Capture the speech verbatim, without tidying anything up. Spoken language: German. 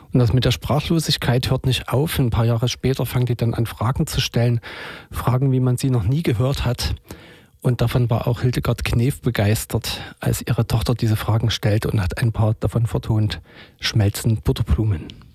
Und das mit der Sprachlosigkeit hört nicht auf. Ein paar Jahre später fangen die dann an, Fragen zu stellen. Fragen, wie man sie noch nie gehört hat. Und davon war auch Hildegard Knef begeistert, als ihre Tochter diese Fragen stellte und hat ein paar davon vertont. Schmelzen Butterblumen.